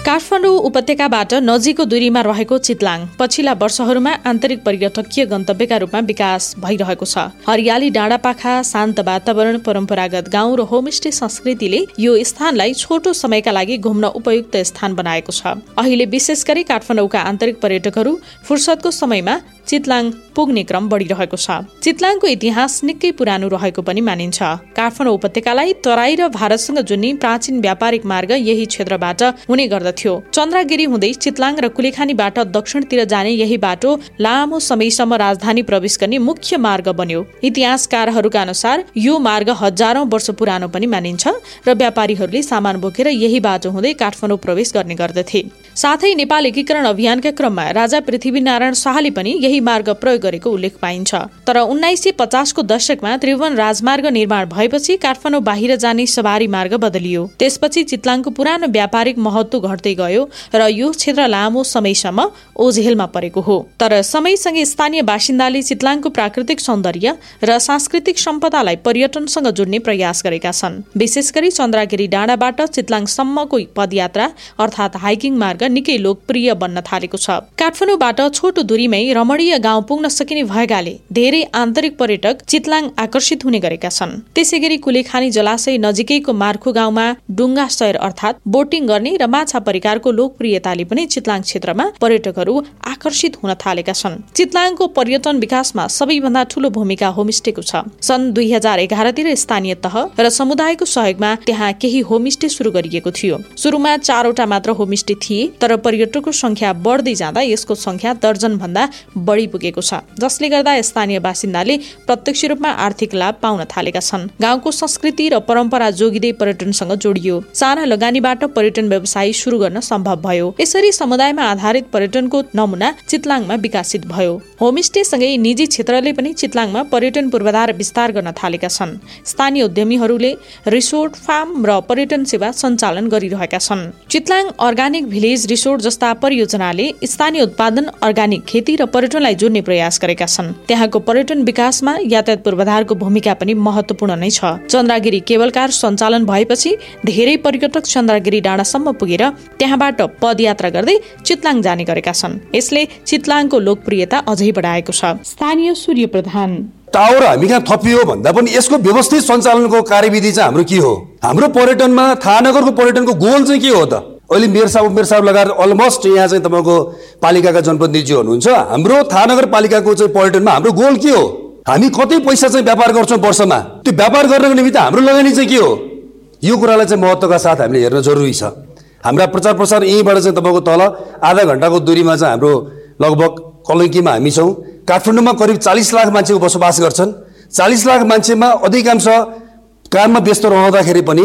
काठमाडौँ उपत्यकाबाट नजिकको दूरीमा रहेको चितलाङ पछिल्ला वर्षहरूमा आन्तरिक पर्यटकीय गन्तव्यका रूपमा विकास भइरहेको छ। हरियाली डाँडापाखा, शान्त वातावरण, परम्परागत गाउँ र होमस्टे संस्कृतिले यो स्थानलाई छोटो समयका लागि घुम्न उपयुक्त स्थान बनाएको छ। अहिले विशेष गरी काठमाडौँका आन्तरिक पर्यटकहरू फुर्सदको समयमा चितलाङ पुग्ने क्रम बढिरहेको छ। चितलाङको इतिहास निकै पुरानो रहेको पनि मानिन्छ। काठमाडौँ उपत्यकालाई तराई र भारतसँग जोड्ने प्राचीन व्यापारिक मार्ग यही क्षेत्रबाट हुने गर्दथ्यो। चन्द्रागिरी हुँदै चितलाङ र कुलेखानीबाट दक्षिणतिर जाने यही बाटो लामो समयसम्म राजधानी प्रवेश गर्ने मुख्य मार्ग बन्यो। इतिहासकारहरूका अनुसार यो मार्ग हजारौं वर्ष पुरानो पनि मानिन्छ र व्यापारीहरूले सामान बोकेर यही बाटो हुँदै काठमाडौँ प्रवेश गर्ने गर्दथे। साथै नेपाल एकीकरण अभियानका क्रममा राजा पृथ्वीनारायण शाहले पनि यही मार्ग प्रयोग गरेको उल्लेख पाइन्छ। तर 1950 को दशकमा त्रिभुवन राजमार्ग निर्माण भएपछि काठमाडौँ बाहिर जाने सवारी मार्ग बदलियो। त्यसपछि चितलाङको पुरानो व्यापारिक महत्व घट्दै गयो र यो क्षेत्र लामो समयसम्म ओझेलमा परेको हो। तर समयसँगै स्थानीय बासिन्दाले चितलाङको प्राकृतिक सौन्दर्य र सांस्कृतिक सम्पदालाई पर्यटनसँग जोड्ने प्रयास गरेका छन्। विशेष गरी चन्द्रागिरी डाँडाबाट चितलाङसम्मको पदयात्रा अर्थात् हाइकिङ मार्ग निकै लोकप्रिय बन्न थालेको छ। काठमाडौँबाट छोटो दूरीमै रमणीय गाउँ पुग्न सकिने भएकाले धेरै आन्तरिक पर्यटक चितलाङ आकर्षित हुने गरेका छन्। त्यसैगरी कुलेखानी जलाशय नजिकैको मार्खु गाउँमा डुङ्गा सैर अर्थात् बोटिङ गर्ने र माछा परिकारको लोकप्रियताले पनि चितलाङ क्षेत्रमा पर्यटकहरू आकर्षित हुन थालेका छन्। चितलाङको पर्यटन विकासमा सबैभन्दा ठूलो भूमिका होमस्टेको छ। सन् 2011 तिर स्थानीय तह र समुदायको सहयोगमा त्यहाँ केही होमस्टे सुरु गरिएको थियो। सुरुमा 4वटा मात्र होमस्टे थिए, तर पर्यटकको संख्या बढ्दै जाँदा यसको संख्या दर्जन भन्दा बढी पुगेको छ, जसले गर्दा स्थानीय बासिन्दाले प्रत्यक्ष रूपमा आर्थिक लाभ पाउन थालेका छन्। गाउँको संस्कृति र परम्परा जोगिँदै पर्यटनसँग जोडियो। साना लगानीबाट पर्यटन व्यवसाय सुरु गर्न सम्भव भयो। यसरी समुदायमा आधारित पर्यटनको नमुना चितलाङमा विकसित भयो। होमस्टे सँगै निजी क्षेत्रले पनि चितलाङमा पर्यटन पूर्वाधार विस्तार गर्न थालेका छन्। स्थानीय उद्यमीहरूले रिसोर्ट, फार्म र पर्यटन सेवा सञ्चालन गरिरहेका छन्। चितलाङ अर्गानिक भिलेज रिसोर्ट जस्ता परियोजनाले स्थानीय उत्पादन, अर्गानिक खेती र पर्यटनलाई जोड्ने प्रयास गरेका छन्। त्यहाँको पर्यटन विकासमा यातायात पूर्वाधारको भूमिका पनि महत्वपूर्ण नै छ। चन्द्रागिरी केबल कार सञ्चालन भएपछि धेरै पर्यटक चन्द्रागिरी डाँडासम्म पुगेर त्यहाँबाट पदयात्रा गर्दै चितलाङ जाने गरेका छन्। यसले चितलाङको लोकप्रियता अझै बढाएको छ। स्थानीय सूर्य प्रधान टावर हामी कहाँ थपियो भन्दा पनि यसको व्यवस्थित सञ्चालनको कार्यविधि चाहिँ हाम्रो के हो? हाम्रो पर्यटनमा थाहानगरको पर्यटनको गोल चाहिँ के हो त? अहिले मेयर साहब लगाएर अलमोस्ट यहाँ चाहिँ तपाईँको पालिकाका जनप्रतिनिधि हुनुहुन्छ। हाम्रो थाहानगरपालिकाको चाहिँ पर्यटनमा हाम्रो गोल के हो? हामी कति पैसा चाहिँ व्यापार गर्छौँ वर्षमा? त्यो व्यापार गर्नको निमित्त हाम्रो लगानी चाहिँ के हो? यो कुरालाई चाहिँ महत्त्वका साथ हामीले हेर्न जरुरी छ। हाम्रा प्रचार प्रसार यहीँबाट चाहिँ तपाईँको तल आधा घण्टाको दूरीमा चाहिँ हाम्रो लगभग कलैँकीमा हामी छौँ। काठमाडौँमा करिब 40 लाख मान्छेको बसोबास गर्छन्। 40 लाख मान्छेमा अधिकांश काममा व्यस्त रहँदाखेरि पनि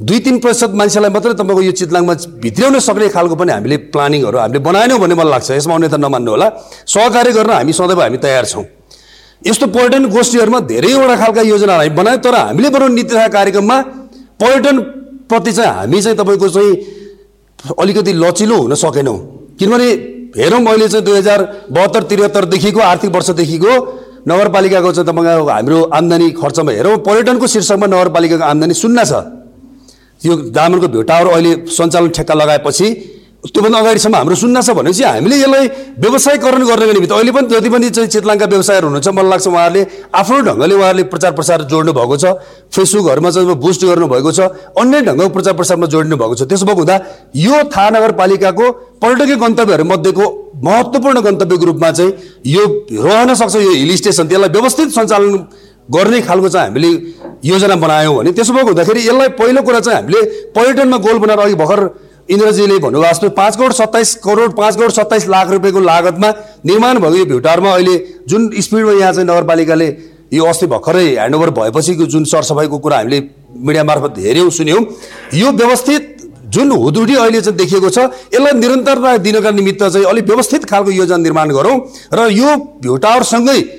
2-3% मान्छेलाई मात्रै तपाईँको यो चितलाङमा भित्र्याउन सक्ने खालको पनि हामीले प्लानिङहरू हामीले बनाएनौँ भन्ने मलाई लाग्छ। यसमा अन्यथा नमान्नु होला। सहकार्य गर्न हामी सदैव हामी तयार छौँ। यस्तो पर्यटन गोष्ठीहरूमा धेरैवटा खालका योजनाहरू हामी बनायौँ, तर हामीले बनाउने नीति तथा कार्यक्रममा पर्यटनप्रति चाहिँ हामी चाहिँ तपाईँको चाहिँ अलिकति लचिलो हुन सकेनौँ। किनभने हेरौँ, मैले चाहिँ 2072-73 देखिको आर्थिक वर्षदेखिको नगरपालिकाको चाहिँ तपाईँको हाम्रो आम्दानी खर्चमा हेरौँ, पर्यटनको शीर्षकमा नगरपालिकाको आम्दानी 0 छ। यो दामनको भेटावर अहिले सञ्चालन ठेक्का लगाएपछि त्योभन्दा अगाडिसम्म हाम्रो 0 छ भनेपछि हामीले यसलाई व्यवसायीकरण गर्नको निमित्त अहिले पनि जति पनि चाहिँ चितलाङका व्यवसायहरू हुनुहुन्छ, मलाई लाग्छ उहाँहरूले आफ्नो ढङ्गले उहाँहरूले प्रचार प्रसार जोड्नु भएको छ। फेसबुकहरूमा चाहिँ बुस्ट गर्नुभएको छ, अन्य ढङ्गको प्रचार प्रसारमा जोड्नु भएको छ। त्यसो भएको हुँदा यो थाहानगरपालिकाको पर्यटकीय गन्तव्यहरूमध्येको महत्त्वपूर्ण गन्तव्यको रूपमा चाहिँ यो रहन सक्छ। यो हिल स्टेसन, त्यसलाई व्यवस्थित सञ्चालन गर्ने खालको चाहिँ हामीले योजना बनायौँ भने, त्यसो भएको हुँदाखेरि यसलाई पहिलो कुरा चाहिँ हामीले पर्यटनमा गोल बनाएर अघि भर्खर इन्द्रजीले भन्नुभएको जस्तो 5 करोड 27 लाख रुपियाँको लागतमा निर्माण भएको यो भ्यू टावरमा अहिले जुन स्पिडमा यहाँ चाहिँ नगरपालिकाले यो अस्ति भर्खरै ह्यान्डओभर भएपछिको जुन सरसफाइको कुरा हामीले मिडिया मार्फत हेऱ्यौँ, सुन्यौँ, यो व्यवस्थित जुन हुदुडी अहिले चाहिँ देखिएको छ, यसलाई निरन्तरता दिनका निमित्त चाहिँ अलिक व्यवस्थित खालको योजना निर्माण गरौँ र यो भ्यू टावरसँगै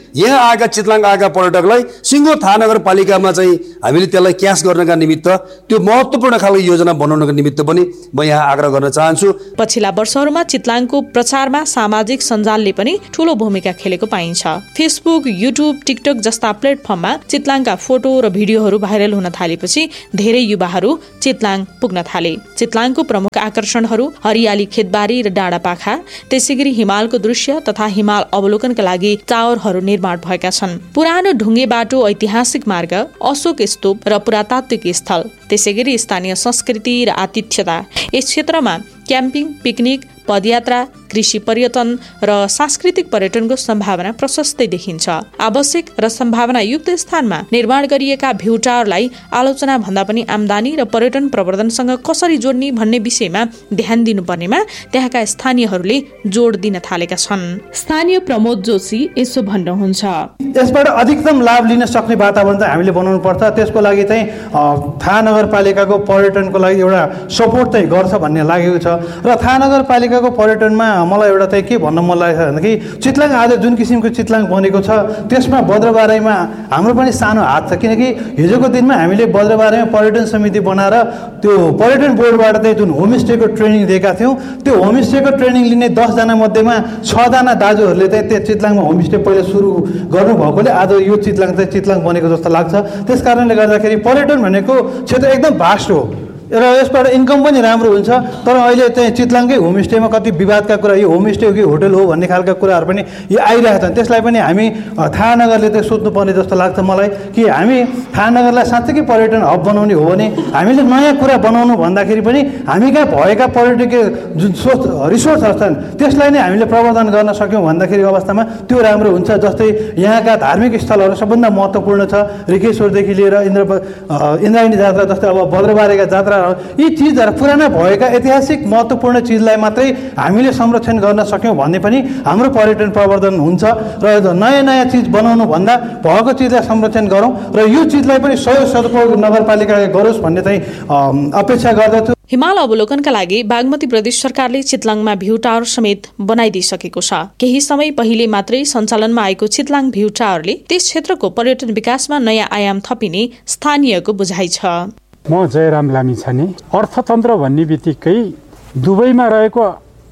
यहाँ आएका चितलाङ आएका पर्यटकलाई सिङ्गो थाहा नगरपालिकामा चाहिँ हामीले त्यसलाई क्यास गर्नका निमित्त त्यो महत्त्वपूर्ण खालको योजना बनाउनका निमित्त पनि म यहाँ आग्रह गर्न चाहन्छु। पछिल्ला वर्षहरूमा चितलाङको प्रचारमा सामाजिक सञ्जालले पनि ठूलो भूमिका खेलेको पाइन्छ। फेसबुक, युट्युब, टिकटक जस्ता प्लेटफर्ममा चितलाङका फोटो र भिडियोहरू भाइरल हुन थालेपछि धेरै युवाहरू चितलाङ पुग्न थाले। चितलाङको प्रमुख आकर्षणहरू हरियाली खेतबारी र डाँडापाखा, त्यसैगरी हिमालको दृश्य तथा हिमाल अवलोकनका लागि टावरहरू निर्माण भएका छन्। पुरानो ढुङ्गे बाटो, ऐतिहासिक मार्ग, अशोक स्तूप र पुरातात्विक स्थल, त्यसैगरी स्थानीय संस्कृति र आतिथ्यता। यस क्षेत्रमा क्याम्पिङ, पिकनिक, पदयात्रा, कृषि पर्यटन र सांस्कृतिक पर्यटनको सम्भावना प्रशस्तै देखिन्छ। आवश्यक र सम्भावनायुक्त स्थानमा निर्माण गरिएका भ्यू टावरलाई आलोचना भन्दा पनि आमदानी र पर्यटन प्रवर्धनसँग कसरी जोड्ने भन्ने विषयमा ध्यान दिनुपर्नेमा त्यहाँका स्थानीयहरूले जोड दिन थालेका छन्। स्थानीय प्रमोद जोशी यसो भन्नुहुन्छ, यसबाट अधिकतम लाभ लिन सक्ने वातावरण चाहिँ हामीले बनाउनु पर्छ। त्यसको लागि चाहिँ थाहा नगरपालिकाको पर्यटनको लागि एउटा सपोर्ट चाहिँ गर्छ भन्ने लागेको छ। र थाहा नगरपालिकाको पर्यटनमा मलाई एउटा चाहिँ के भन्न मन लागेको छ भनेदेखि चितलाङ आज जुन किसिमको चितलाङ बनेको छ त्यसमा बद्रबारेमा हाम्रो पनि सानो हात छ। किनकि हिजोको दिनमा हामीले बद्रबारेमा पर्यटन समिति बनाएर त्यो पर्यटन बोर्डबाट चाहिँ जुन होमस्टेको ट्रेनिङ दिएका थियौँ, त्यो होमस्टेको ट्रेनिङ लिने 10 जना मध्येमा 6 जना दाजुहरूले चाहिँ त्यो चितलाङमा होमस्टे पहिला सुरु गर्नुभएकोले आज यो चितलाङ चाहिँ चितलाङ बनेको जस्तो लाग्छ। त्यस कारणले गर्दाखेरि पर्यटन भनेको क्षेत्र एकदम भास्ट हो र यसबाट इन्कम पनि राम्रो हुन्छ। तर अहिले चाहिँ चितलाङकै होमस्टेमा कति विवादका कुरा, यो होमस्टे हो कि होटल हो भन्ने खालका कुराहरू पनि यो आइरहेका छन्। त्यसलाई पनि हामी थाहा नगरले चाहिँ सोध्नुपर्ने जस्तो लाग्छ मलाई कि हामी थाहा नगरलाई साँच्चैकै पर्यटन हब बनाउने हो भने हामीले नयाँ कुरा बनाउनु भन्दाखेरि पनि हामी कहाँ भएका पर्यटकीय जुन रिसोर्सहरू छन् त्यसलाई नै हामीले प्रवर्धन गर्न सक्यौँ भन्दाखेरि अवस्थामा त्यो राम्रो हुन्छ। जस्तै यहाँका धार्मिक स्थलहरू सबभन्दा महत्त्वपूर्ण छ। ऋखेश्वरदेखि लिएर इन्द्रायणी जात्रा जस्तै अब भद्रबारेका जात्रा, यी चिजहरू पुराना भएका ऐतिहासिक महत्त्वपूर्ण चिजलाई मात्रै हामीले संरक्षण गर्न सक्यौँ भन्ने पनि हाम्रो पर्यटन प्रवर्धन हुन्छ। र नयाँ नयाँ चिज बनाउनु भन्दा भएको चिजलाई संरक्षण गरौँ र यो चिजलाई पनि सदुपयोग नगरपालिकाले गरोस् भन्ने चाहिँ अपेक्षा गर्दछु। हिमाल अवलोकनका लागि बागमती प्रदेश सरकारले चितलाङमा भ्यू टावर समेत बनाइदिइसकेको छ। केही समय पहिले मात्रै सञ्चालनमा आएको चितलाङ भ्यू टावरले त्यस क्षेत्रको पर्यटन विकासमा नयाँ आयाम थपिने स्थानीयको बुझाइ छ। म जयराम लामिछाने। अर्थतन्त्र भन्ने बित्तिकै दुबईमा रहेको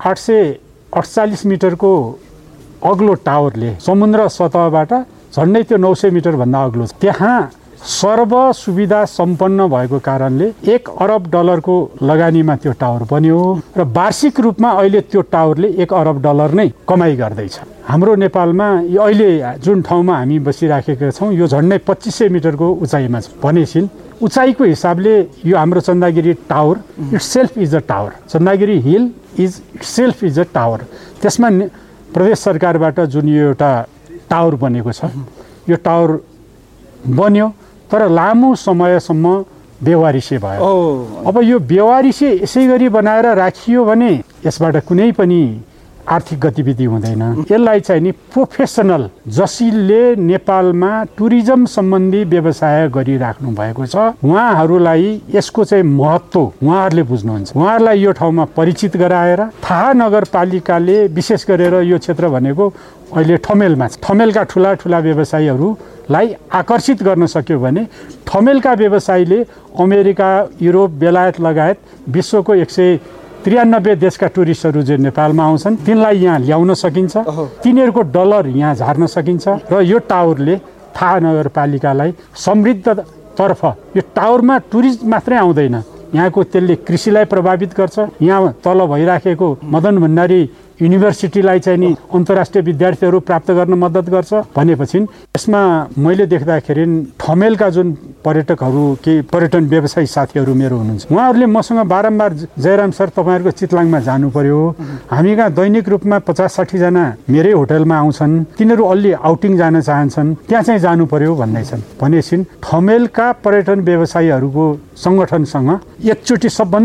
848 मिटरको अग्लो टावरले समुद्र सतहबाट झन्डै त्यो 900 मिटरभन्दा अग्लो छ। त्यहाँ सर्व सुविधा सम्पन्न भएको कारणले $1 अरब को लगानीमा त्यो टावर बन्यो र वार्षिक रूपमा अहिले त्यो टावरले $1 अरब नै कमाइ गर्दैछ। हाम्रो नेपालमा अहिले जुन ठाउँमा हामी बसिराखेका छौँ यो झन्डै 2500 मिटरको उचाइमा छ भनेपछि उचाइको हिसाबले यो हाम्रो Chandragiri tower itself is a tower. Chandragiri hill is itself is a tower. त्यसमा प्रदेश सरकारबाट जुन यो एउटा टावर बनेको छ यो टावर बन्यो तर लामो समयसम्म बेवारिसे भयो। अब यो बेवारिसे यसै गरी बनाएर राखियो भने यसबाट कुनै पनि आर्थिक गतिविधि हुँदैन। यसलाई चाहिँ नि प्रोफेसनल जसले नेपालमा टुरिज्म सम्बन्धी व्यवसाय गरिराख्नु भएको छ उहाँहरूलाई यसको चाहिँ महत्त्व उहाँहरूले बुझ्नुहुन्छ। उहाँहरूलाई यो ठाउँमा परिचित गराएर थाहा नगरपालिकाले विशेष गरेर यो क्षेत्र भनेको अहिले ठमेलमा छ। ठमेलका ठुला ठुला व्यवसायीहरूलाई आकर्षित गर्न सक्यो भने ठमेलका व्यवसायीले अमेरिका, युरोप, बेलायत लगायत विश्वको 193 देशका टुरिस्टहरू जो नेपालमा आउँछन् तिनलाई यहाँ ल्याउन सकिन्छ। तिनीहरूको डलर यहाँ झार्न सकिन्छ र यो टावरले थाहा नगरपालिकालाई समृद्धतर्फ यो टावरमा टुरिस्ट मात्रै आउँदैन, यहाँको त्यसले कृषिलाई प्रभावित गर्छ। यहाँ तल भइराखेको मदन भण्डारी युनिभर्सिटीलाई चाहिँ नि अन्तर्राष्ट्रिय विद्यार्थीहरू प्राप्त गर्न मद्दत गर्छ भनेपछि यसमा मैले देख्दाखेरि ठमेलका जुन पर्यटकहरू केही पर्यटन व्यवसायी साथीहरू मेरो हुनुहुन्छ उहाँहरूले मसँग बारम्बार जयराम सर तपाईँहरूको चितलाङमा जानु पर्यो, हामी कहाँ दैनिक रूपमा 50-60 जना मेरै होटलमा आउँछन्, तिनीहरू अलि आउटिङ जान चाहन्छन्, त्यहाँ चाहिँ जानु पर्यो भन्दैछन् भनेपछि ठमेलका पर्यटन व्यवसायीहरूको सङ्गठनसँग एकचोटि सबभन्दा